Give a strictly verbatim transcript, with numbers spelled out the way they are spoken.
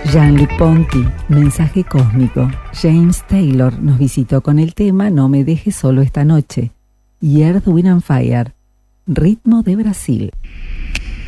Jean-Luc Ponty, Mensaje Cósmico. James Taylor nos visitó con el tema No me dejes solo esta noche. Y Earth, Wind and Fire, Ritmo de Brasil.